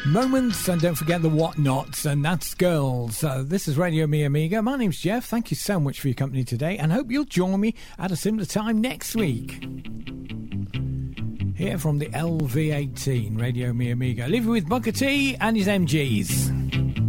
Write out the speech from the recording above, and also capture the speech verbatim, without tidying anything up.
Moments, and don't forget the Whatnots, and that's Girls. Uh, this is Radio Me Amiga. My name's Jeff. Thank you so much for your company today, and hope you'll join me at a similar time next week. Here from the L V eighteen, Radio Me Amiga. Leave you with Booker T and his M Gs.